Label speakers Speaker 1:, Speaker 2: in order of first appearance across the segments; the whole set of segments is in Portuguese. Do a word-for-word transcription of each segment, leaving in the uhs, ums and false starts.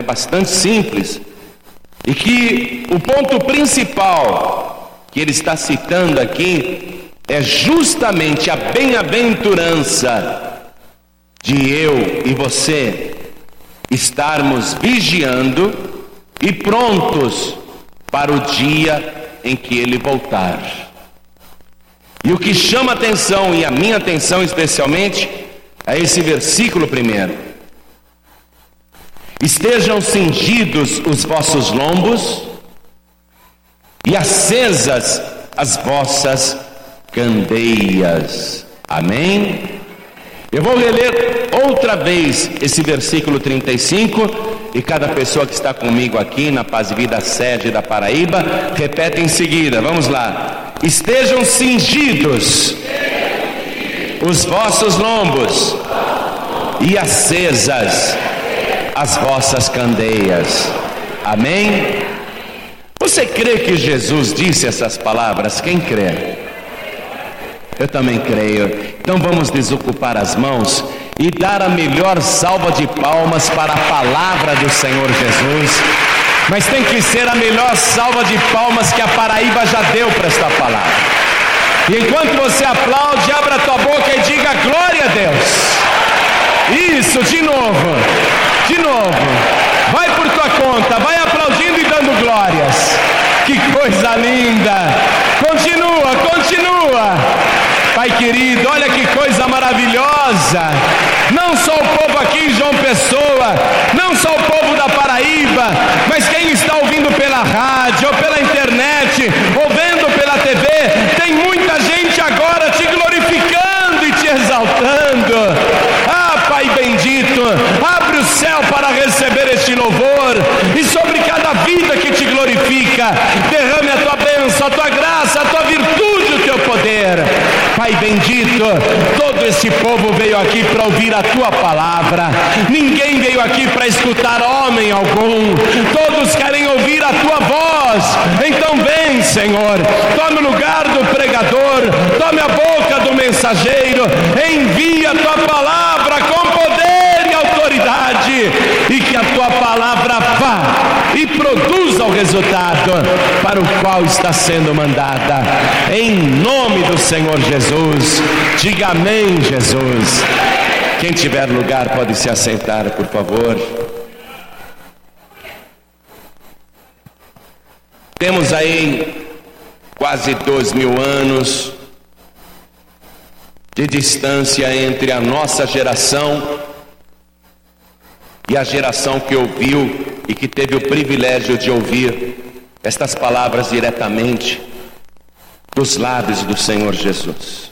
Speaker 1: bastante simples, e que o ponto principal que ele está citando aqui é justamente a bem-aventurança de eu e você estarmos vigiando e prontos para o dia em que ele voltar. E o que chama a atenção, e a minha atenção especialmente, é esse versículo primeiro. Estejam cingidos os vossos lombos e acesas as vossas candeias. Amém? Eu vou reler outra vez esse versículo trinta e cinco, e cada pessoa que está comigo aqui na Paz e Vida sede da Paraíba, repete em seguida. Vamos lá. Estejam cingidos os vossos lombos e acesas as vossas candeias. Amém? Você crê que Jesus disse essas palavras? Quem crê? Eu também creio. Então vamos desocupar as mãos e dar a melhor salva de palmas para a palavra do Senhor Jesus. Mas tem que ser a melhor salva de palmas que a Paraíba já deu para esta palavra. E enquanto você aplaude, abra a tua boca e diga glória a Deus. Isso, de novo, de novo. Vai por tua conta, vai aplaudindo e dando glórias. Que coisa linda. Continua, continua. Pai querido, olha que coisa maravilhosa. Não só o povo aqui em João Pessoa, não só o povo da Paraíba, mas quem está ouvindo pela rádio, ou pela internet, ou vendo pela T V, tem muita gente agora te glorificando e te exaltando. Ah, Pai bendito, abre o céu para receber este louvor, e sobre cada vida que te glorifica, derrame a tua bênção, a tua graça, a tua virtude, o teu poder. Pai bendito, todo esse povo veio aqui para ouvir a tua palavra. Ninguém veio aqui para escutar homem algum. Todos querem ouvir a tua voz. Então vem, Senhor, tome o lugar do pregador, tome a boca do mensageiro, envia a tua palavra com poder e autoridade, e que a tua palavra vá e produza o resultado para o qual está sendo mandada. Em nome do Senhor Jesus, diga amém, Jesus. Quem tiver lugar pode se assentar, por favor. Temos aí quase dois mil anos de distância entre a nossa geração e a geração que ouviu e que teve o privilégio de ouvir estas palavras diretamente dos lábios do Senhor Jesus.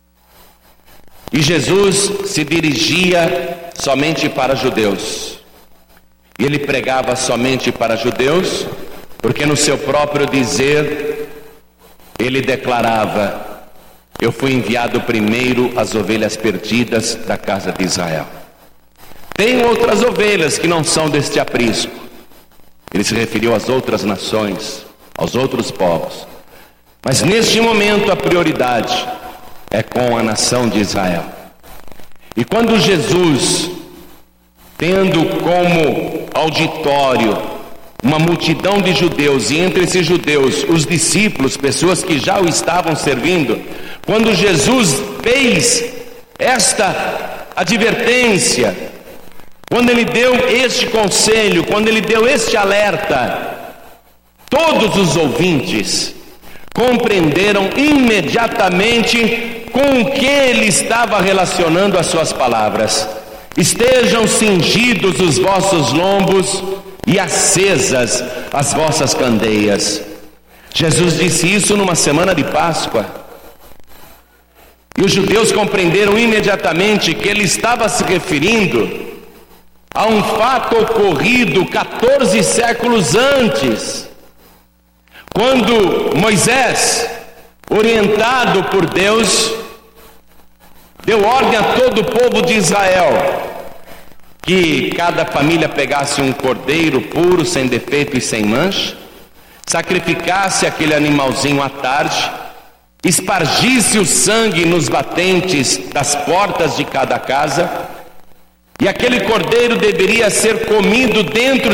Speaker 1: E Jesus se dirigia somente para judeus, e ele pregava somente para judeus, porque no seu próprio dizer ele declarava: eu fui enviado primeiro às ovelhas perdidas da casa de Israel. Tem outras ovelhas que não são deste aprisco. Ele se referiu às outras nações, aos outros povos. Mas neste momento a prioridade é com a nação de Israel. E quando Jesus, tendo como auditório uma multidão de judeus, e entre esses judeus os discípulos, pessoas que já o estavam servindo, quando Jesus fez esta advertência, quando ele deu este conselho, quando ele deu este alerta, todos os ouvintes compreenderam imediatamente com o que ele estava relacionando as suas palavras. Estejam cingidos os vossos lombos e acesas as vossas candeias. Jesus disse isso numa semana de Páscoa. E os judeus compreenderam imediatamente que ele estava se referindo a um fato ocorrido quatorze séculos antes, quando Moisés, orientado por Deus, deu ordem a todo o povo de Israel que cada família pegasse um cordeiro puro, sem defeito e sem mancha, sacrificasse aquele animalzinho à tarde, espargisse o sangue nos batentes das portas de cada casa, e aquele cordeiro deveria ser comido dentro